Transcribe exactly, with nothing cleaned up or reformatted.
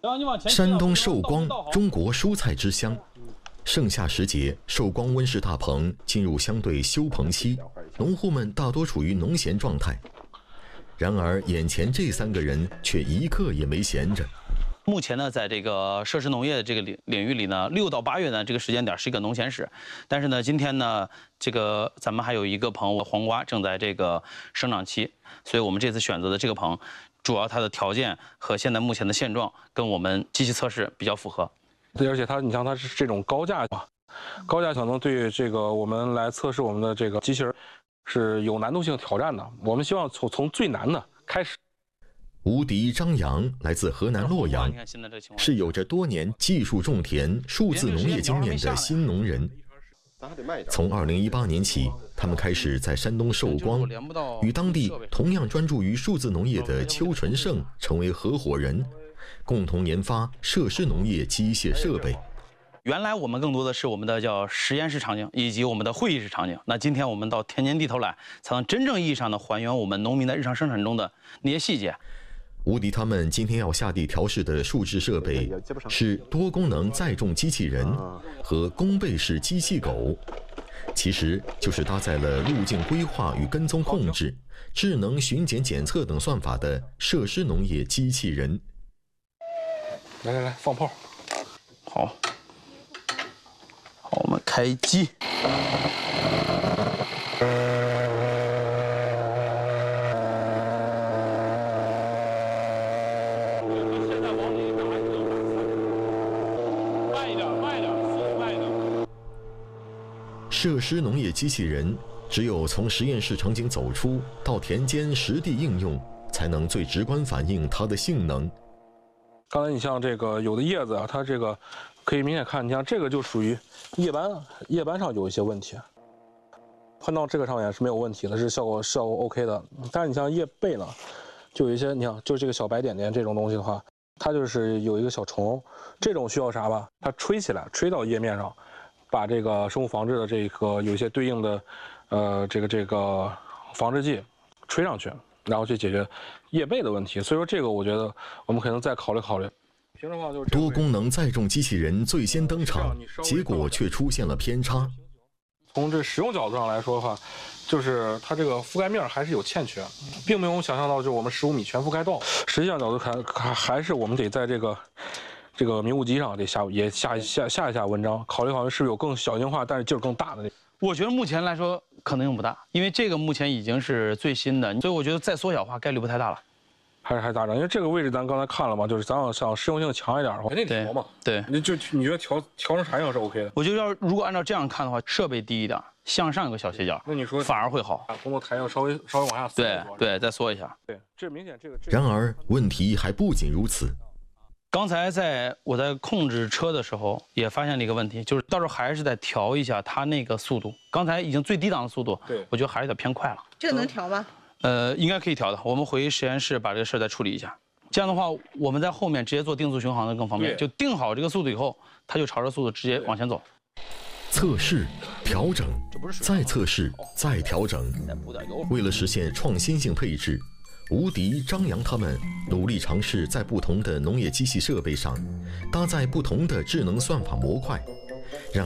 山东寿光，中国蔬菜之乡。盛夏时节，寿光温室大棚进入相对休棚期，农户们大多处于农闲状态。然而，眼前这三个人却一刻也没闲着。 目前呢，在这个设施农业的这个领领域里呢，六到八月呢这个时间点是一个农闲时。但是呢，今天呢，这个咱们还有一个棚黄瓜正在这个生长期，所以我们这次选择的这个棚，主要它的条件和现在目前的现状跟我们机器测试比较符合。 对，而且它，你像它是这种高架嘛，高架可能对这个我们来测试我们的这个机器人是有难度性挑战的。我们希望从从最难的开始。 吴迪、张扬来自河南洛阳，是有着多年技术种田、数字农业经验的新农人。从二零一八年起，他们开始在山东寿光与当地同样专注于数字农业的邱纯胜成为合伙人。共同研发设施农业机械设备。 原来我们更多的是我们的叫实验室场景以及我们的会议室场景。那今天我们到田间地头来，才能真正意义上的还原我们农民在日常生产中的那些细节。 吴迪他们今天要下地调试的数字设备是多功能载重机器人和弓背式机器狗，其实就是搭载了路径规划与跟踪控制、智能巡检检测等算法的设施农业机器人。 来来来，放炮！ 好，好，我们开机。 慢一点，慢一点，慢一点。 设施农业机器人只有从实验室场景走出，到田间实地应用，才能最直观反映它的性能。 刚才你像这个有的叶子啊，它这个可以明显看，你像这个就属于叶斑，叶斑上有一些问题。换到这个上面是没有问题的，是效果效果 OK 的。但是你像叶背呢，就有一些，你看就这个小白点点这种东西的话，它就是有一个小虫，这种需要啥吧？它吹起来，吹到叶面上，把这个生物防治的这个有一些对应的，呃，这个这个防治剂吹上去。然后去解决叶背的问题，所以说这个我觉得我们可能再考虑考虑。平时的话就是多功能载重机器人最先登场，结果却出现了偏差。 从这使用角度上来说的话，就是它这个覆盖面还是有欠缺，并没有想象到就是我们十五米全覆盖到。实际上角度看，还还是我们得在这个这个迷雾机上得下也下下下一下文章，考虑考虑是不是有更小型化，但是劲儿更大的那。 我觉得目前来说可能性不大，因为这个目前已经是最新的，所以我觉得再缩小化概率不太大了。 还是还大涨，因为这个位置咱刚才看了嘛，就是咱要想适用性强一点的话，肯定调嘛。 对， 你就你觉得调调成啥样是 OK 的？ 我觉得要如果按照这样看的话，设备低一点，向上有个小斜角， 那你说反而会好。 把工作台要稍微稍微往下缩。 对对，再缩一下。 对，这明显这个。 然而问题还不仅如此。 刚才在我在控制车的时候，也发现了一个问题，就是到时候还是得调一下它那个速度。刚才已经最低档的速度， 对， 我觉得还是有点偏快了。 这个能调吗？ 呃，应该可以调的。我们回实验室把这个事儿再处理一下。这样的话，我们在后面直接做定速巡航的更方便。就定好这个速度以后，它就朝着速度直接往前走。 测试、调整，再测试、再调整。为了实现创新性配置，吴迪、张扬他们努力尝试在不同的农业机器设备上搭载不同的智能算法模块，让